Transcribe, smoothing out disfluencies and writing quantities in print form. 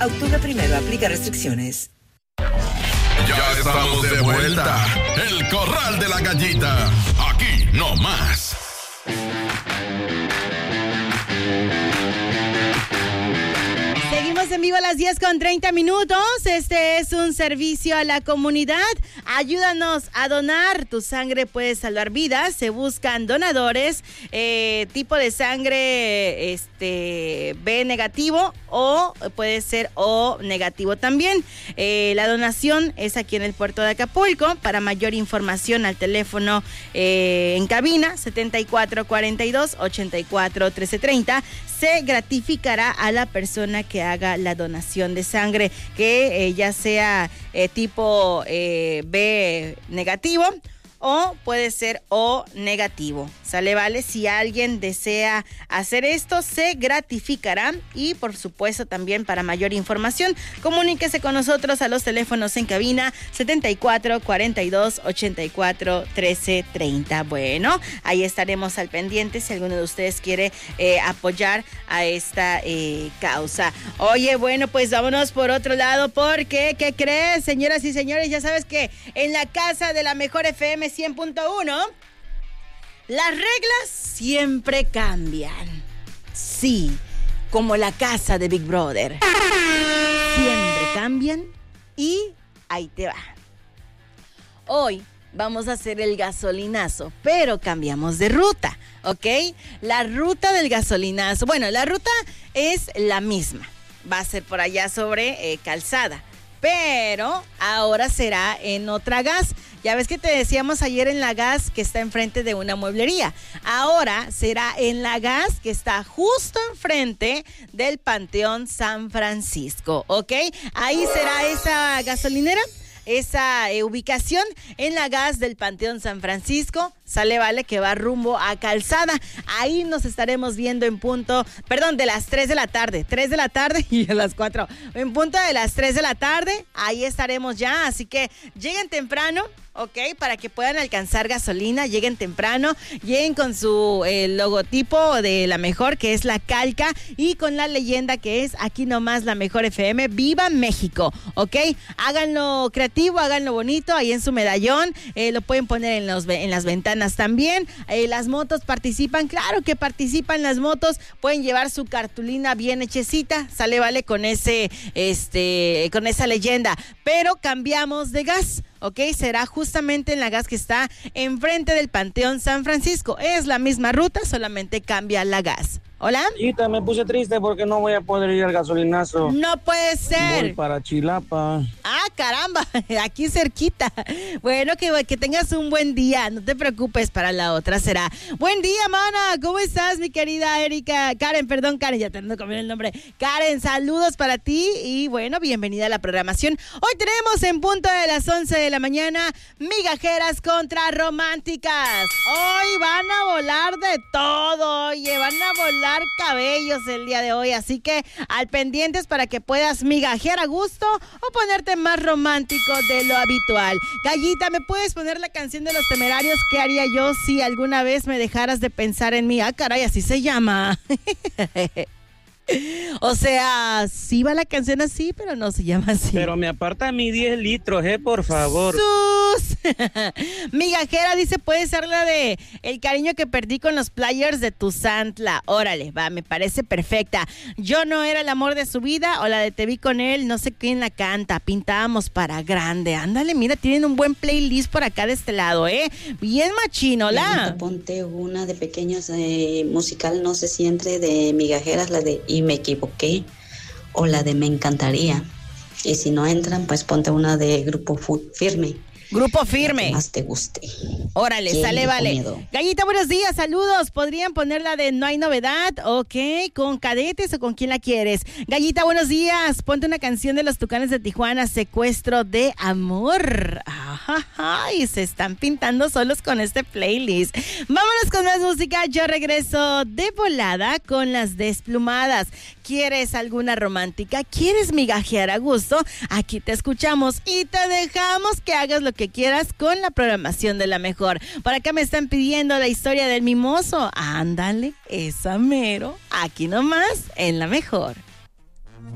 Octubre 1, aplica restricciones. Ya estamos de vuelta. El Corral de la Gallita. Aquí no más. Seguimos en vivo a las 10:30. Este es un servicio a la comunidad. Ayúdanos a donar. Tu sangre puede salvar vidas. Se buscan donadores. Tipo de sangre B negativo o puede ser O negativo también. La donación es aquí en el puerto de Acapulco. Para mayor información al teléfono en cabina 7442-841330. Se gratificará a la persona que haga la donación de sangre, que ya sea tipo B negativo o puede ser O negativo. ¿Sale? Vale, si alguien desea hacer esto, se gratificará. Y por supuesto también para mayor información, comuníquese con nosotros a los teléfonos en cabina 7442-841330. Bueno, ahí estaremos al pendiente si alguno de ustedes quiere apoyar a esta causa. Oye, bueno, pues vámonos por otro lado, porque, ¿qué crees, señoras y señores? Ya sabes que en la casa de la mejor FM 100.1, las reglas siempre cambian. Sí, como la casa de Big Brother. Siempre cambian y ahí te va. Hoy vamos a hacer el gasolinazo, pero cambiamos de ruta, ¿ok? La ruta del gasolinazo, bueno, la ruta es la misma. Va a ser por allá sobre Calzada, pero ahora será en otra gas. Ya ves que te decíamos ayer en la gas que está enfrente de una mueblería. Ahora será en la gas que está justo enfrente del Panteón San Francisco, ¿ok? Ahí será esa gasolinera, esa ubicación en la gas del Panteón San Francisco. Sale, vale, que va rumbo a Calzada. Ahí nos estaremos viendo en punto, de las 3 de la tarde. 3 de la tarde y a las 4. En punto de las 3 de la tarde, ahí estaremos ya. Así que lleguen temprano, ¿ok? Para que puedan alcanzar gasolina. Lleguen temprano, lleguen con su logotipo de la mejor, que es la calca, y con la leyenda que es aquí nomás la mejor FM. ¡Viva México! ¿Ok? Háganlo creativo, háganlo bonito ahí en su medallón. Lo pueden poner en las ventanas también. Las motos participan, claro que participan las motos. Pueden llevar su cartulina bien hechecita, sale, vale, con con esa leyenda. Pero cambiamos de gas, ¿ok? Será justamente en la gas que está enfrente del Panteón San Francisco. Es la misma ruta, solamente cambia la gas. ¿Hola? Hijita, me puse triste porque no voy a poder ir al gasolinazo. No puede ser. Voy para Chilapa. Ah, caramba, aquí cerquita. Bueno, que tengas un buen día. No te preocupes, para la otra será. Buen día, mana. ¿Cómo estás, mi querida Erika? Karen, ya te ando comiendo el nombre. Karen, saludos para ti y bueno, bienvenida a la programación. Hoy tenemos en punto de las 11 de la mañana, migajeras contra románticas. Hoy van a volar de todo, oye, van a volar cabellos el día de hoy, así que al pendientes para que puedas migajear a gusto o ponerte más romántico de lo habitual. Gallita, ¿me puedes poner la canción de Los Temerarios? ¿Qué haría yo si alguna vez me dejaras de pensar en mí? Ah, caray, así se llama. O sea, sí va la canción así, pero no se llama así. Pero me aparta a mí 10 litros, por favor. ¡Sus! Migajera dice, puede ser la de El cariño que perdí con los players de Tuzantla. Órale, va, me parece perfecta. Yo no era el amor de su vida, o la de Te vi con él, no sé quién la canta. Pintábamos para grande. Ándale, mira, tienen un buen playlist por acá de este lado, bien machino, ¿la? Ponte una de pequeños musical, no sé si entre de migajeras, la de Y me equivoqué, o la de Me encantaría. Y si no entran, pues ponte una de Grupo Firme. Grupo Firme. Que más te guste. Órale, sale, vale. Miedo. Gallita, buenos días, saludos. ¿Podrían poner la de No hay novedad? Ok, ¿con Cadetes o con quién la quieres? Gallita, buenos días. Ponte una canción de Los Tucanes de Tijuana, Secuestro de Amor. Ay, se están pintando solos con este playlist. Vámonos con más música. Yo regreso de volada con Las Desplumadas. ¿Quieres alguna romántica? ¿Quieres migajear a gusto? Aquí te escuchamos y te dejamos que hagas lo que quieras con la programación de la mejor. Por acá me están pidiendo la historia del mimoso. Ándale, esa mero. Aquí nomás, en la mejor.